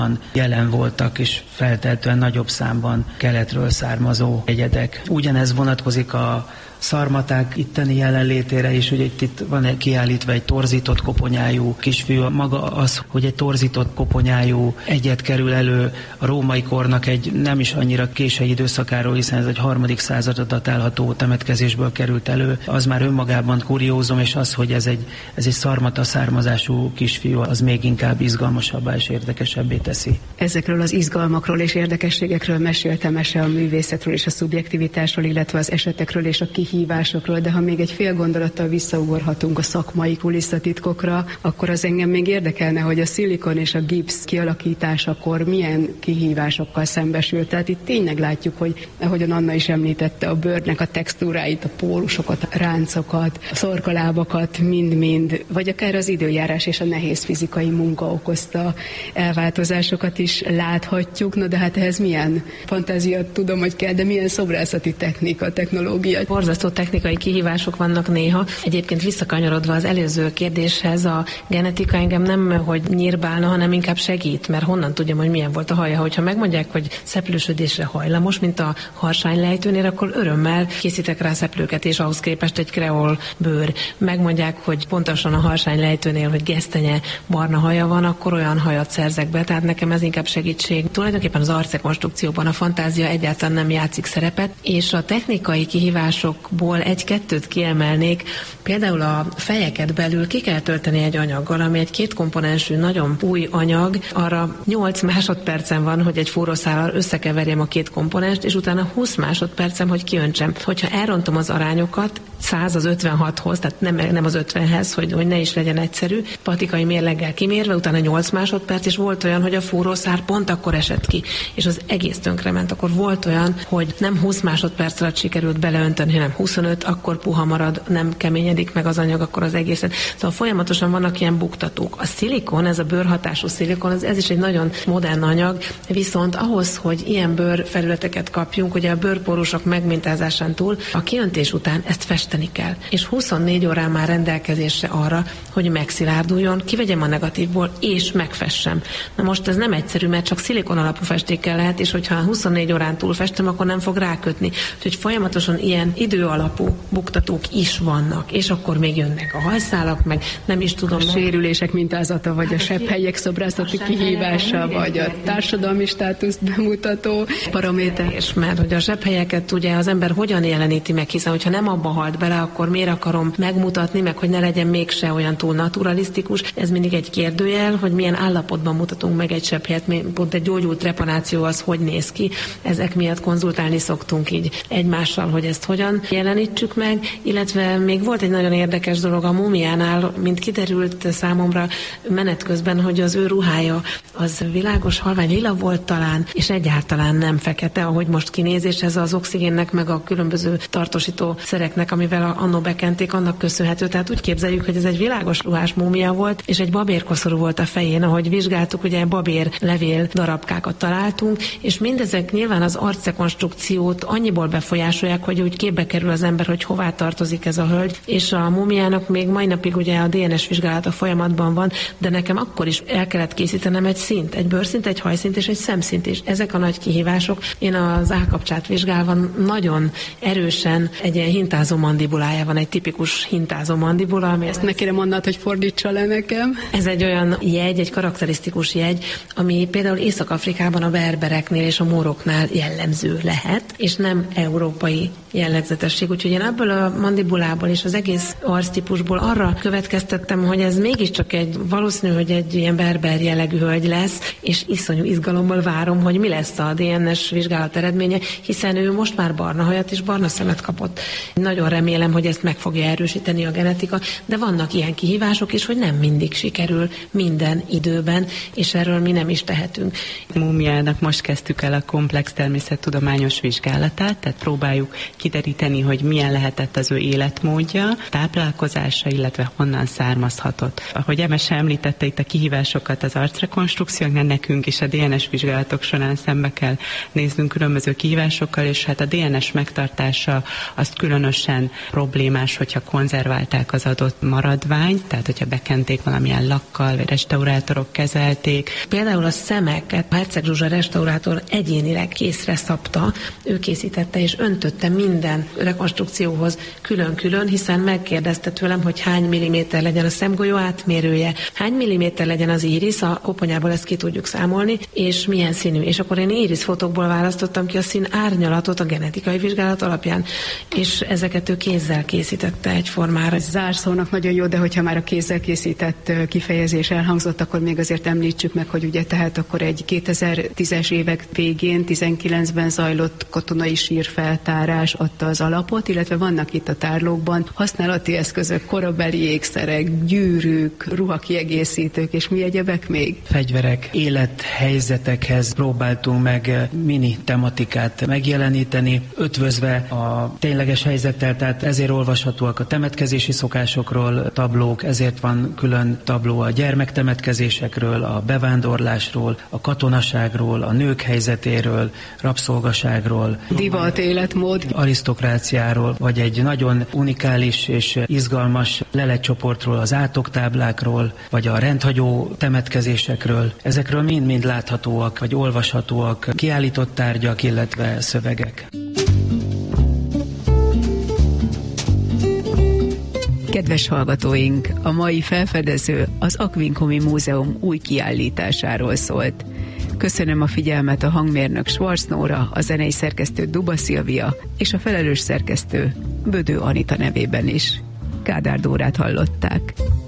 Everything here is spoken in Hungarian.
jelen voltak, és feltehetően nagyobb számban keletről származó egyedek. Ugyanez vonatkozik a szarmaták itteni jelenlétére is, hogy itt van kiállítva egy torzított koponyájú kisfiú. Maga az, hogy egy torzított koponyájú egyed kerül elő a római kornak egy nem is annyira késői időszakáról, hiszen ez egy 3. századra datálható temetkezésből került elő, az már önmagában kuriózum, és az, hogy ez egy szarmata származású kisfiú, az még inkább izgalmasabbá és érdekesebbé teszi. Ezekről az izgalmakról és érdekességekről mesélte Mese a művészetről és a szubjektivitásról, illetve az esetekről és a kihívásokról, de ha még egy fél gondolattal visszaugorhatunk a szakmai kulisszatitkokra, akkor az engem még érdekelne, hogy a szilikon és a gipsz kialakításakor milyen kihívásokkal szembesült. Tehát itt tényleg látjuk, hogy ahogyan Anna is említette, a bőrnek a textúráit, a pólusokat, a ráncokat, a szorkalábakat, mind-mind, vagy akár az időjárás és a nehéz fizikai munka okozta elváltozásokat is láthatjuk. Na de hát ehhez milyen fantázia, tudom, hogy kell, de milyen szobrászati technika, technológia? Borzasztó technikai kihívások vannak néha. Egyébként visszakanyarodva az előző kérdéshez, a genetika engem nem, hogy nyírbálna, hanem inkább segít, mert honnan tudjam, hogy milyen volt a haja. Hogyha megmondják, hogy szeplősödésre hajlamos, mint a harsánylejtőnél, akkor örömmel készítek rá szeplőket, és ahhoz képest egy kreol bőr. Megmondják, hogy pontosan a harsánylejtőnél, hogy gesztenye barna haja van, akkor olyan hajat szerzek be, tehát nekem ez inkább segítség. Tulajdonképpen az arcrekonstrukcióban a fantázia egyáltalán nem játszik szerepet, és a technikai kihívásokból egy-kettőt kiemelnék. Például a fejeket belül ki kell tölteni egy anyaggal, ami egy kétkomponensű, nagyon új anyag. Arra 8 másodpercem van, hogy egy forrószállal összekeverjem a két komponenst, és utána 20 másodpercem, hogy kiöntsem. Hogyha elrontom az arányokat, 100 az 56-hoz, tehát nem az 50-hez, hogy ne is legyen egyszerű, patikai mérleggel kimérve, utána 8 másodperc, és volt olyan, hogy a forrószár pont akkor esett ki, és az egész tönkrement. Akkor volt olyan, hogy nem 20 másodperc alatt sikerült beleönteni, hanem 25, akkor puha marad, nem keményedik meg az anyag, akkor az egészet. Szóval folyamatosan vannak ilyen buktatók. A szilikon, ez a bőrhatású szilikon, ez is egy nagyon modern anyag, viszont ahhoz, hogy ilyen bőrfelületeket kapjunk, ugye a bőrpórusok megmintázásán túl, a kiöntés után ezt festeni kell. És 24 órán már rendelkezésre arra, hogy megszilárduljon, kivegyem a negatívból, és megfessem. Na most ez nem egyszerű, mert csak szilikon alapú festékkel lehet, és hogyha 24 órán túl festem, akkor nem fog rákötni. Úgyhogy folyamatosan ilyen időalapú buktatók is vannak, és akkor még jönnek a hajszálak, meg nem is tudom. A sérülések mintázata, vagy a sebhelyek szobrászati kihívása, vagy a társadalmi státuszt bemutató paraméter. És mert hogy a sebhelyeket ugye az ember hogyan jeleníti meg, hiszen hogyha nem abba halt bele, akkor miért akarom megmutatni, meg hogy ne legyen mégse olyan túl naturalisztikus. Ez mindig egy kérdőjel, hogy milyen állapotban mutatunk meg egy sebhelyet, pont egy gyógyult trepanáció az hogy néz ki. Ezek miatt konzultálni szoktunk így egymással, hogy ezt hogyan jelenítsük meg, illetve még volt egy nagyon érdekes dolog a múmiánál, mint kiderült számomra menet közben, hogy az ő ruhája az világos halvány lila volt talán, és egyáltalán nem fekete, ahogy most kinéz, és ez az oxigénnek meg a különböző tartósító szereknek, amivel annó bekenték, annak köszönhető. Tehát úgy képzeljük, hogy ez egy világos ruhás múmia volt, és egy babérkoszorú volt a fején, ahogy vizsgáltuk, ugye babér levél darabkákat találtunk, és mindezek nyilván az arcrekonstrukciót annyiból befolyásolják, hogy úgy képbe kerül az ember, hogy hová tartozik ez a hölgy, és a múmiának még mai napig ugye a DNS vizsgálata folyamatban van, de nekem akkor is el kellett készítenem egy szint, egy bőrszint, egy hajszint és egy szemszint is. Ezek a nagy kihívások. Én az állkapcsát vizsgálva nagyon erősen egy ilyen hintázó mandibulája van, egy tipikus hintázó mandibula, ami ezt ne kérem Annát, hogy fordítsa le nekem. Ez egy olyan jegy, egy karakterisztikus jegy, ami például Észak-Afrikában a berbereknél és a móroknál jellemző lehet, és nem európai jellegzetesség. Úgyhogy én ebből a mandibulából és az egész arctípusból arra következtettem, hogy ez mégiscsak valószínű, hogy egy ilyen berber jellegű hölgy lesz, és iszonyú izgalommal várom, hogy mi lesz a DNS vizsgálat eredménye, hiszen ő most már barna hajat és barna szemet kapott. Nagyon remélem, hogy ezt meg fogja erősíteni a genetika, de vannak ilyen kihívások is, hogy nem mindig sikerül minden időben, és erről mi nem is tehetünk. Múmiának most kezdtük el a komplex természettudományos vizsgálatát, tehát próbáljuk kideríteni hogy milyen lehetett az ő életmódja, táplálkozása, illetve honnan származhatott. Ahogy Emese említette itt a kihívásokat az arcrekonstrukcióknál, nekünk is a DNS vizsgálatok során szembe kell néznünk különböző kihívásokkal, és hát a DNS megtartása azt különösen problémás, hogyha konzerválták az adott maradványt, tehát hogyha bekenték valamilyen lakkal, vagy restaurátorok kezelték. Például a szemeket a Herceg Zsuzsa restaurátor egyénileg készre szabta, ő készítette és öntötte minden rekonstrukcióhoz külön-külön, hiszen megkérdezte tőlem, hogy hány milliméter legyen a szemgolyó átmérője, hány milliméter legyen az írisz, a koponyából ezt ki tudjuk számolni, és milyen színű. És akkor én íriszfotókból választottam ki a szín árnyalatot a genetikai vizsgálat alapján, és ezeket ő kézzel készítette egyformára. Zárszónak nagyon jó, de hogyha már a kézzel készített kifejezés elhangzott, akkor még azért említsük meg, hogy ugye tehát akkor egy 2010-es évek végén, 19-ben zajlott katonai sírfeltárás adta az alapot, illetve vannak itt a tárlókban használati eszközök, korabeli ékszerek, gyűrűk, ruhakiegészítők, és mi egyebek még? Fegyverek, élethelyzetekhez próbáltunk meg mini tematikát megjeleníteni, ötvözve a tényleges helyzettel, tehát ezért olvashatóak a temetkezési szokásokról tablók, ezért van külön tabló a gyermektemetkezésekről, a bevándorlásról, a katonaságról, a nők helyzetéről, rabszolgaságról, divat, életmód, arisztokráciáról, vagy egy nagyon unikális és izgalmas leletcsoportról, az átoktáblákról, vagy a rendhagyó temetkezésekről. Ezekről mind-mind láthatóak, vagy olvashatóak kiállított tárgyak, illetve szövegek. Kedves hallgatóink, a mai felfedező az Aquincumi Múzeum új kiállításáról szólt. Köszönöm a figyelmet a hangmérnök Schwarz Nóra, a zenei szerkesztő Duba Szilvia és a felelős szerkesztő Bödő Anita nevében is. Kádár Dórát hallották.